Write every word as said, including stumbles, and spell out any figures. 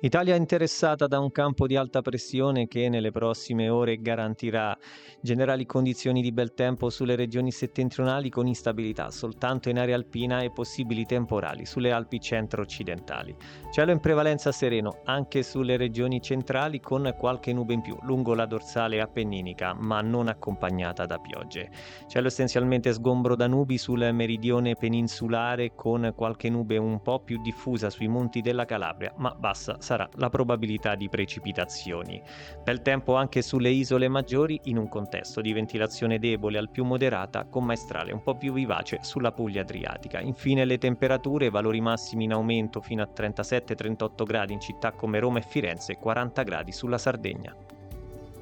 Italia interessata da un campo di alta pressione che nelle prossime ore garantirà generali condizioni di bel tempo sulle regioni settentrionali con instabilità soltanto in area alpina e possibili temporali sulle Alpi centro-occidentali. Cielo in prevalenza sereno anche sulle regioni centrali con qualche nube in più lungo la dorsale appenninica, ma non accompagnata da piogge. Cielo essenzialmente sgombro da nubi sul meridione peninsulare con qualche nube un po' più diffusa sui monti della Calabria, ma bassa sarà la probabilità di precipitazioni. Bel tempo anche sulle isole maggiori in un contesto di ventilazione debole al più moderata con maestrale un po' più vivace sulla Puglia adriatica. Infine le temperature, valori massimi in aumento fino a trentasette trentotto gradi in città come Roma e Firenze, quaranta gradi sulla Sardegna.